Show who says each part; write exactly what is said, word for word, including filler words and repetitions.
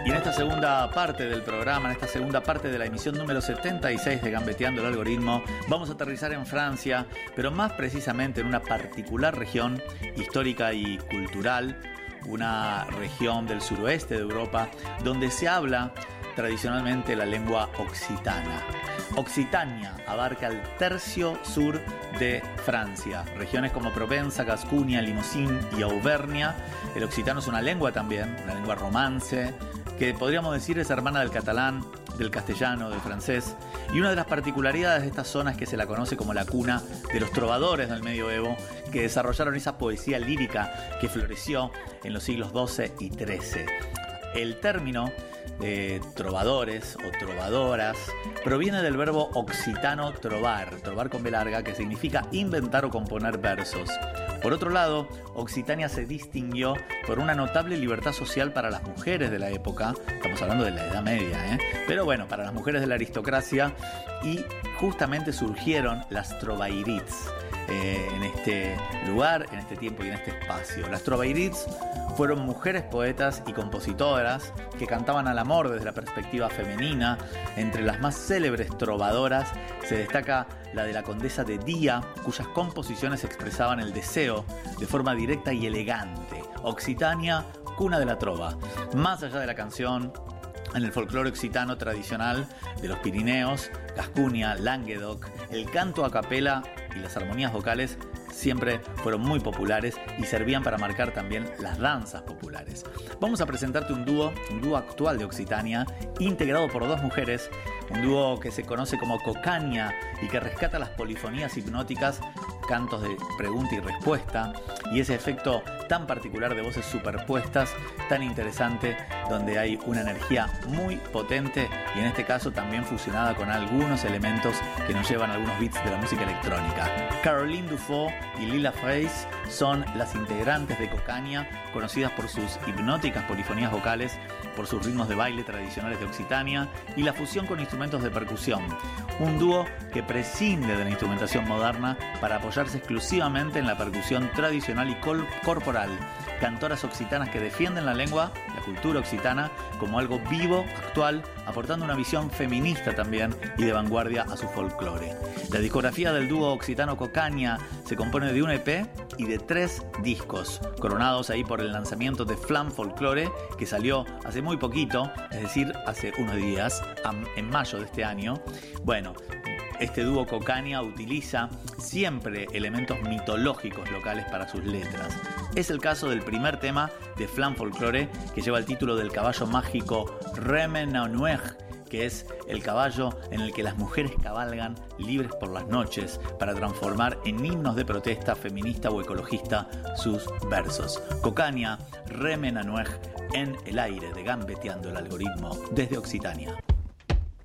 Speaker 1: Y en esta segunda parte del programa, en esta segunda parte de la emisión número setenta y seis de Gambeteando el Algoritmo, vamos a aterrizar en Francia, pero más precisamente en una particular región histórica y cultural, una región del suroeste de Europa, donde se habla tradicionalmente la lengua occitana. Occitania abarca el tercio sur de Francia, regiones como Provenza, Gascuña, Limousin y Auvernia. El occitano es una lengua también, una lengua romance, que podríamos decir es hermana del catalán, del castellano, del francés. Y una de las particularidades de esta zona es que se la conoce como la cuna de los trovadores del medioevo, que desarrollaron esa poesía lírica que floreció en los siglos doce y trece. El término de trovadores o trovadoras proviene del verbo occitano trovar, trovar con B larga, que significa inventar o componer versos. Por otro lado, Occitania se distinguió por una notable libertad social para las mujeres de la época. Estamos hablando de la Edad Media, ¿eh? Pero bueno, para las mujeres de la aristocracia, y justamente surgieron las trovairits eh, en este lugar, en este tiempo y en este espacio. Las trovairits fueron mujeres poetas y compositoras que cantaban al amor desde la perspectiva femenina. Entre las más célebres trovadoras se destaca la de la condesa de Día, cuyas composiciones expresaban el deseo de forma directa y elegante. Occitania, cuna de la trova. Más allá de la canción, en el folclore occitano tradicional de los Pirineos, Gascuña, Languedoc, el canto a capela y las armonías vocales siempre fueron muy populares y servían para marcar también las danzas populares. Vamos a presentarte un dúo, un dúo actual de Occitania, integrado por dos mujeres, un dúo que se conoce como Cocaña y que rescata las polifonías hipnóticas, cantos de pregunta y respuesta, y ese efecto tan particular de voces superpuestas, tan interesante, donde hay una energía muy potente y en este caso también fusionada con algunos elementos que nos llevan a algunos beats de la música electrónica. Caroline Dufaux y Lila Fraisse son las integrantes de Cocaña, conocidas por sus hipnóticas polifonías vocales, por sus ritmos de baile tradicionales de Occitania y la fusión con instrumentos de percusión. Un dúo que prescinde de la instrumentación moderna para apoyarse exclusivamente en la percusión tradicional y col- corporal. Cantoras occitanas que defienden la lengua, la cultura occitana, como algo vivo, actual, aportando una visión feminista también y de vanguardia a su folclore. La discografía del dúo occitano Cocaña se compone de un E P y de tres discos, coronados ahí por el lanzamiento de Flam Folklore, que salió hace muy poquito, es decir, hace unos días, en mayo de este año. Bueno, este dúo Cocaña utiliza siempre elementos mitológicos locales para sus letras. Es el caso del primer tema de Flam Folklore, que lleva el título del caballo mágico Remenanoeg, que es el caballo en el que las mujeres cabalgan libres por las noches para transformar en himnos de protesta feminista o ecologista sus versos. Cocaña, Remenanoeg, en el aire de Gambeteando el Algoritmo desde Occitania.